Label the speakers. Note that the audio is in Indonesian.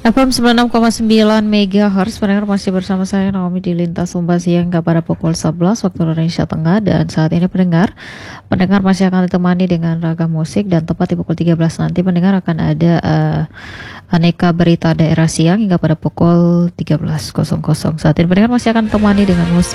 Speaker 1: FM 96,9 MHz. Pendengar masih bersama saya Naomi di Lintas Sumba Siang hingga pada pukul 11 waktu Indonesia Tengah. Dan saat ini pendengar masih akan ditemani dengan ragam musik. Dan tepat di pukul 13 nanti pendengar akan ada aneka berita daerah siang hingga pada pukul 13.00. Saat ini pendengar masih akan ditemani dengan musik.